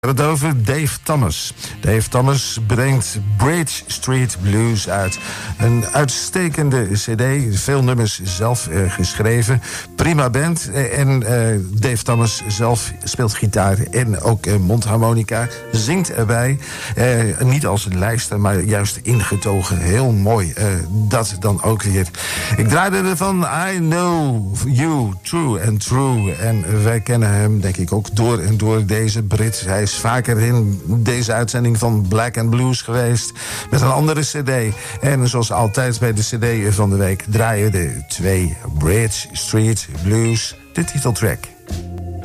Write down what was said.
Het over Dave Thomas. Dave Thomas brengt Bridge Street Blues uit. Een uitstekende cd, veel nummers zelf geschreven. Prima band. En Dave Thomas zelf speelt gitaar en ook mondharmonica. Zingt erbij. Niet als een lijster, maar juist ingetogen. Heel mooi. Dat dan ook weer. Ik draaide ervan I Know You, True and True. En wij kennen hem denk ik ook door en door, deze Brit. Hij is vaker in deze uitzending van Black and Blues geweest met een andere cd. En zoals altijd bij de cd van de week draaien de twee Bridge Street Blues de titeltrack.